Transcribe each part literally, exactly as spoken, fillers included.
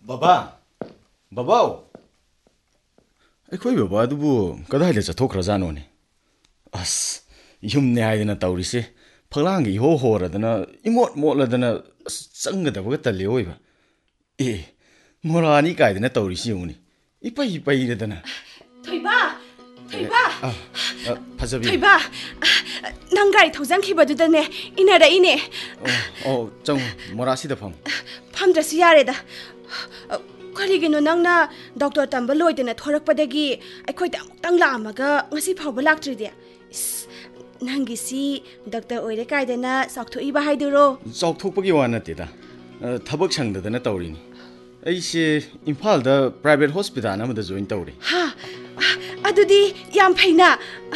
Baba, Baba. ꯑꯩꯈꯣꯏ ꯕꯕꯥ ꯑꯗꯨꯕꯨ ꯀꯗꯥꯏꯗ ꯆꯠꯊꯣꯛꯈ꯭ꯔꯖꯥꯅꯣꯅꯦ ꯑꯁ ꯌꯨꯝꯅꯦ ꯍꯥꯏꯗꯅ ꯇꯧꯔꯤꯁꯦ ꯐꯛꯂꯥꯡꯒ ꯏꯍꯣ ꯍꯣꯔꯗꯅ ꯏꯃꯣꯠ ꯃꯣꯠꯂꯗꯅ ꯑꯁ ꯆꯪꯒꯗꯕꯒ ꯇꯜꯂꯦ ꯑꯣꯏꯕ ꯑꯦ ꯃꯣꯔꯥꯅꯤ ꯀꯥꯏꯗꯅ ꯇꯧꯔꯤꯁꯤ ꯌꯦꯡꯉꯨꯅꯦ ꯏꯄꯩ ꯄꯩꯔꯗꯅ ꯊꯣꯏꯕ ꯊꯣꯏꯕ ꯐꯖꯕꯤ ꯊꯣꯏꯕ ꯅꯪ ꯒꯥꯔꯤ ꯊꯧꯖꯟꯈꯤꯕꯗꯨꯗꯅꯦ ꯏꯟꯅꯔꯛꯏꯅꯦ ꯑꯣ ꯑꯣ ꯆꯪꯉꯨ ꯃꯣꯔꯥꯁꯤꯗ ꯐꯝ ꯐꯝꯗ꯭ꯔꯁꯨ ꯌꯥꯔꯦꯗ ꯀꯔꯤꯒꯤꯅꯣ ꯅꯪꯅ ꯗꯣꯛꯇꯔ ꯇꯝꯕ ꯂꯣꯏꯗꯅ ꯊꯣꯔꯛꯄꯗꯒꯤ ꯑꯩꯈꯣꯏꯗ ꯑꯃꯨꯛꯇꯪ ꯂꯥꯛꯑꯝꯃꯒ ꯉꯁꯤ ꯐꯥꯎꯕ ꯂꯥꯛꯇ꯭ꯔꯤꯗꯤ ꯏꯁ ꯅꯪꯒꯤꯁꯤ ꯗꯣꯛꯇꯔ ꯑꯣꯏꯔꯦ ꯀꯥꯏꯗꯅ ꯆꯥꯎꯊꯣꯛꯏꯕ ꯍꯥꯏꯗꯨꯔꯣ ꯆꯥꯎꯊꯣꯛꯄꯒꯤ ꯋꯥ ꯅꯠꯇꯦꯗ ꯊꯕꯛ ꯁꯪꯗꯗꯅ ꯇꯧꯔꯤꯅꯤ ꯑꯩꯁꯦ ꯏꯝꯐꯥꯜꯗ ꯄ꯭ꯔꯥꯏꯚꯦꯠ ꯍꯣꯁꯄꯤꯇꯥꯜ ꯑꯃꯗ ꯖꯣꯏꯟ ꯇꯧꯔꯤ ꯍꯥ ꯑꯗꯨꯗꯤ ꯌꯥꯝ ꯐꯩꯅ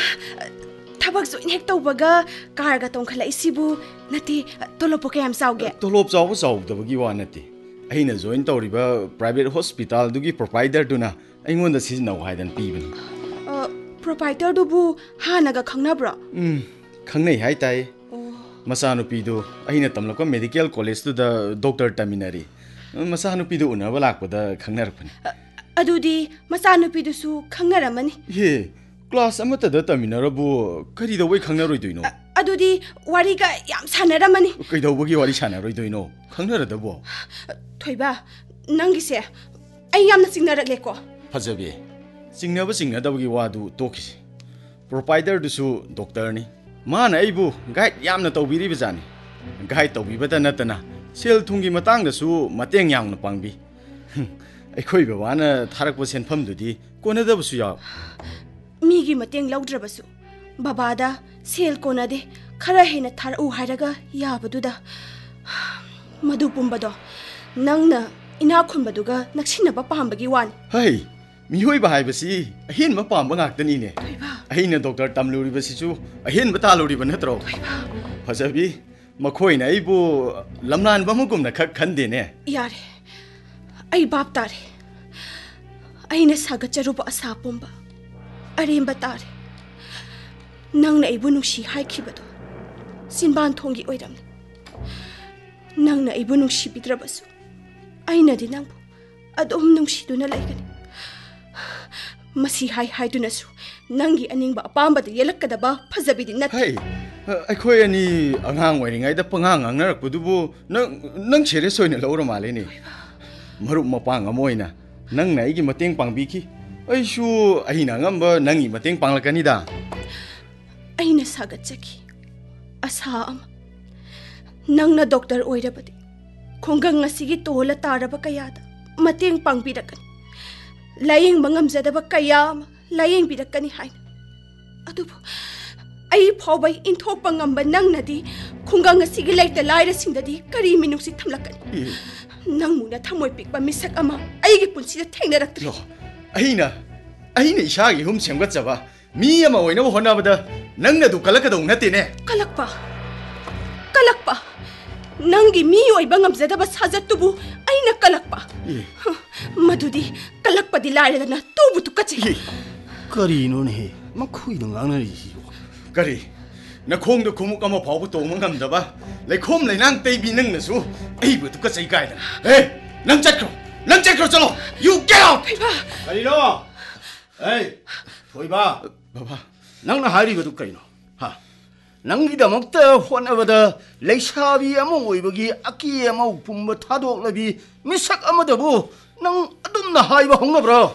ꯊꯕꯛ ꯖꯣꯏꯟ ꯍꯦꯛ ꯇꯧꯕꯒ ꯀꯥꯔꯒ ꯇꯣꯡꯈꯠꯂꯛꯏꯁꯤꯕꯨ ꯅꯠꯇꯦ ꯇꯣꯂꯣꯞꯄꯨ ꯀꯌꯥꯝ ꯆꯥꯎꯒꯦ ꯇꯣꯂꯣꯞ ꯆꯥꯎꯕ ꯆꯥꯎꯗꯕꯒꯤ ꯋꯥ ꯅꯠꯇꯦ ꯑꯩꯅ ꯖꯣꯏꯟ ꯇꯧꯔꯤꯕ ꯄ꯭ꯔꯥꯏꯚꯦꯠ ꯍꯣꯁꯄꯤꯇꯥꯜꯗꯨꯒꯤ ꯄ꯭ꯔꯣꯄꯥꯏꯇꯔꯗꯨꯅ ꯑꯩꯉꯣꯟꯗ ꯁꯤꯖꯤꯟꯅꯧ ꯍꯥꯏꯗꯅ ꯄꯤꯕꯅꯤ ꯄ꯭ꯔꯣꯄꯥꯏꯇꯔꯗꯨꯕꯨ ꯍꯥꯟꯅꯒ ꯈꯪꯅꯕ꯭ꯔꯣ ꯎꯝ ꯈꯪꯅꯩ ꯍꯥꯏꯇꯥꯏ ꯃꯆꯥꯅꯨꯄꯤꯗꯨ ꯑꯩꯅ ꯇꯝꯂꯛꯄ ꯃꯦꯗꯤꯀꯦꯜ ꯀꯣꯂꯦꯖꯇꯨꯗ ꯗꯣꯛꯇꯔ ꯇꯝꯃꯤꯟꯅꯔꯤ ꯃꯆꯥꯅꯨꯄꯤꯗꯨ ꯎꯅꯕ ꯂꯥꯛꯄꯗ ꯈꯪꯅꯔꯛꯄꯅꯤ ꯑꯗꯨꯗꯤ ꯃꯆꯥꯅꯨꯄꯤꯗꯨꯁꯨ ꯈꯪꯅꯔꯝꯃꯅꯤ ꯍꯦ ꯀ꯭ꯂꯥꯁ ꯑꯃꯠꯇꯗ ꯇꯝꯃꯤꯟꯅꯔꯕꯨ ꯀꯔꯤꯗꯧꯕꯩ ꯈꯪꯅꯔꯣꯏꯗꯣꯏꯅꯣ ꯑꯗꯨꯗꯤ ꯋꯥꯔꯤꯒ ꯌꯥꯝ ꯁꯥꯟꯅꯔꯝꯃꯅꯤ ꯀꯩꯗꯧꯕꯒꯤ ꯋꯥꯔꯤ ꯁꯥꯟꯅꯔꯣꯏꯗꯣꯏꯅꯣ ꯈꯪꯅꯔꯗꯕꯣ ꯊꯣꯏꯕ ꯅꯪꯒꯤꯁꯦ ꯑꯩ ꯌꯥꯝꯅ ꯆꯤꯡꯅꯔꯛꯂꯦꯀꯣ ꯐꯖꯕꯤ ꯆꯤꯡꯅꯕ ꯆꯤꯡꯅꯗꯕꯒꯤ ꯋꯥꯗꯨ ꯇꯣꯛꯈꯤꯁꯤ ꯄ꯭ꯔꯣꯄꯥꯏꯇꯔꯗꯨꯁꯨ ꯗꯣꯛꯇꯔꯅꯤ ꯃꯥꯅ ꯑꯩꯕꯨ ꯒꯥꯏꯗ ꯌꯥꯝꯅ ꯇꯧꯕꯤꯔꯤꯕꯖꯥꯠꯅꯤ ꯒꯥꯏꯗ ꯇꯧꯕꯤꯕꯇ ꯅꯠꯇꯅ ꯁꯦꯜ ꯊꯨꯝꯒꯤ ꯃꯇꯥꯡꯗꯁꯨ ꯃꯇꯦꯡ ꯌꯥꯝꯅ ꯄꯥꯡꯕꯤ ꯑꯩꯈꯣꯏ ꯕꯕꯥꯅ ꯊꯥꯔꯛꯄ ꯁꯦꯟꯐꯝꯗꯨꯗꯤ ꯀꯣꯟꯅꯗꯕꯁꯨ ꯌꯥꯎ ꯃꯤꯒꯤ ꯃꯇꯦꯡ ꯂꯧꯗ꯭ꯔꯕꯁꯨ ꯕꯕꯥꯗ ꯁꯦꯜ ꯀꯣꯟꯅꯗꯦ ꯈꯔ ꯍꯦꯟꯅ ꯊꯥꯔꯛꯎ ꯍꯥꯏꯔꯒ ꯌꯥꯕꯗꯨꯗ ꯃꯗꯨ ꯄꯨꯝꯕꯗꯣ ꯅꯪꯅ ꯏꯅꯥꯛ ꯈꯨꯟꯕꯗꯨꯒ ꯅꯛꯁꯤꯟꯅꯕ ꯄꯥꯝꯕꯒꯤ ꯋꯥꯅꯤ ꯍꯩ ꯃꯤꯑꯣꯏꯕ ꯍꯥꯏꯕꯁꯤ ꯑꯍꯦꯟꯕ ꯄꯥꯝꯕ ꯉꯥꯛꯇꯅꯤꯅꯦ ꯑꯩꯅ ꯗꯣꯛꯇꯔ ꯇꯝꯂꯨꯔꯤꯕꯁꯤꯁꯨ ꯑꯍꯦꯟꯕ ꯇꯥꯜꯂꯨꯔꯤꯕ ꯅꯠꯇ꯭ꯔꯣ ꯐꯖꯕꯤ ꯃꯈꯣꯏꯅ ꯑꯩꯕꯨ ꯂꯝꯂꯥꯟꯕ ꯑꯃꯒꯨꯝꯅ ꯈꯛ ꯈꯟꯗꯦꯅꯦ ꯌꯥꯔꯦ ꯑꯩ ꯚꯥꯞ ꯇꯥꯔꯦ ꯑꯩꯅ ꯁꯥꯒꯠꯆꯔꯨꯕ ꯑꯁꯥ ꯄꯨꯝꯕ ꯑꯔꯦꯝꯕ ꯇꯥꯔꯦ ꯅꯪꯅ ꯑꯩꯕꯨ ꯅꯨꯡꯁꯤ ꯍꯥꯏꯈꯤꯕꯗꯣ ꯆꯤꯟꯕꯥꯟ ꯊꯣꯡꯒꯤ ꯑꯣꯏꯔꯝꯃꯤ ꯅꯪꯅ ꯑꯩꯕꯨ ꯅꯨꯡꯁꯤꯕꯤꯗ꯭ꯔꯕꯁꯨ ꯑꯩꯅꯗꯤ ꯅꯪꯕꯨ ꯑꯗꯨꯝ ꯅꯨꯡꯁꯤꯗꯨꯅ ꯂꯩꯒꯅꯤ ꯃꯁꯤ ꯍꯥꯏ ꯍꯥꯏꯗꯨꯅꯁꯨ ꯅꯪꯒꯤ ꯑꯅꯤꯡꯕ ꯑꯄꯥꯝꯕꯗ ꯌꯦꯜꯂꯛꯀꯗꯕ ꯐꯖꯕꯤꯗꯤ ꯅꯠꯇꯦ ꯑꯩꯈꯣꯏ ꯑꯅꯤ ꯑꯉꯥꯡ ꯑꯣꯏꯔꯤꯉꯩꯗ ꯄꯉꯥꯡ ꯉꯥꯡꯅꯔꯛꯄꯗꯨꯕꯨ ꯅꯪ ꯅꯪ ꯁꯦꯔꯤꯌꯁ ꯑꯣꯏꯅ ꯂꯧꯔ ꯃꯥꯜꯂꯦꯅꯦ ꯃꯔꯨꯞ ꯃꯄꯥꯡ ꯑꯃ ꯑꯣꯏꯅ ꯅꯪꯅ ꯑꯩꯒꯤ ꯃꯇꯦꯡ ꯄꯥꯡꯕꯤꯈꯤ ꯑꯩꯁꯨ ꯑꯩꯅ ꯑꯉꯝꯕ ꯅꯪꯒꯤ ꯃꯇꯦꯡ ꯄꯥꯡꯂꯛꯀꯅꯤꯗ ꯑꯩꯅ ꯁꯥꯒꯠꯆꯈꯤ ꯑꯁꯥ ꯑꯃ ꯅꯪꯅ ꯗꯣꯛꯇꯔ ꯑꯣꯏꯔꯕꯗꯤ ꯈꯨꯡꯒꯪ ꯑꯁꯤꯒꯤ ꯇꯣꯜꯂ ꯇꯥꯔꯕ ꯀꯌꯥꯗ ꯃꯇꯦꯡ ꯄꯥꯡꯕꯤꯔꯛꯀꯅꯤ ꯂꯥꯌꯦꯡꯕ ꯉꯝꯖꯗꯕ ꯀꯌꯥ ꯑꯃ ꯂꯥꯌꯦꯡꯕꯤꯔꯛꯀꯅꯤ ꯍꯥꯏꯅ ꯑꯗꯨꯕꯨ ꯑꯩ ꯐꯥꯎꯕ ꯏꯟꯊꯣꯛꯄ ꯉꯝꯕ ꯅꯪꯅꯗꯤ ꯈꯨꯡꯒꯪ ꯑꯁꯤꯒꯤ ꯂꯩꯇ ꯂꯥꯏꯔꯁꯤꯡꯗꯗꯤ ꯀꯔꯤ ꯃꯤꯅꯨꯡꯁꯤ ꯊꯝꯂꯛꯀꯅꯤ ꯅꯪꯃꯨꯛꯅ ꯊꯃꯣꯏ ꯄꯤꯛꯄ ꯃꯤꯁꯛ ꯑꯃ ꯑꯩꯒꯤ ꯄꯨꯟꯁꯤꯗ ꯊꯦꯡꯅꯔꯛꯇ꯭ꯔꯤ ꯑꯩꯅ ꯑꯩꯅ ꯏꯁꯥꯒꯤ ꯌꯨꯝ ꯁꯦꯝꯒꯠꯆꯕ ꯃꯤ ꯑꯃ ꯑꯣꯏꯅꯕ ꯍꯣꯠꯅꯕꯗ ꯅꯪꯅꯗꯨ ꯀꯜꯂꯛꯀꯗꯧ ꯅꯠꯇꯦꯅꯦ ꯀꯜꯂꯛꯄ ꯀꯜꯂꯛꯄ ꯅꯪꯒꯤ ꯃꯤ ꯑꯣꯏꯕ ꯉꯝꯖꯗꯕ ꯁꯥꯖꯠꯇꯨꯕꯨ ꯑꯩꯅ ꯀꯜꯂꯛꯄ ꯃꯗꯨꯗꯤ ꯀꯜꯂꯛꯄꯗꯤ ꯂꯥꯏꯔꯗꯅ ꯇꯨꯕꯨ ꯇꯨꯀꯠꯆꯩ ꯀꯔꯤꯅꯣꯅꯦ ꯃꯈꯣꯏꯅ ꯉꯥꯡꯅꯔꯤꯁꯤꯕꯨ ꯀꯔꯤ ꯅꯈꯣꯡꯗ ꯈꯨꯃꯨꯛ ꯑꯃ ꯐꯥꯎꯕ ꯇꯣꯡꯕ ꯉꯝꯗꯕ ꯂꯩꯈꯣꯝ ꯂꯩꯅꯥꯡ ꯇꯩꯕꯤ ꯅꯪꯅꯁꯨ ꯑꯩꯕꯨ ꯇꯨꯀꯠꯆꯩ ꯀꯥꯏꯗꯅ ꯑꯦ ꯅꯪ ꯆꯠꯈ꯭ꯔꯣ ꯅꯪ ꯆꯠꯈ꯭ꯔꯣ ꯆꯠꯂꯣ ꯌꯨ ꯒꯦꯠ ꯑꯥꯎꯠ ꯊꯣꯏꯕ ꯀꯔꯤꯅꯣ ꯑꯦ ꯊꯣꯏꯕ ꯕꯕꯥ ꯅꯪꯅ ꯍꯥꯏꯔꯤꯕꯗꯨ ꯀꯩꯅꯣ ꯍꯥ ꯅꯪꯒꯤꯗꯃꯛꯇ ꯍꯣꯠꯅꯕꯗ ꯂꯩꯁꯥꯕꯤ ꯑꯃ ꯑꯣꯏꯕꯒꯤ ꯑꯀꯤ ꯑꯃꯧ ꯄꯨꯝꯕ ꯊꯥꯗꯣꯛꯂꯕꯤ ꯃꯤꯁꯛ ꯑꯃꯗꯕꯨ ꯅꯪ ꯑꯗꯨꯝꯅ ꯍꯥꯏꯕ ꯍꯧꯅꯕ꯭ꯔꯣ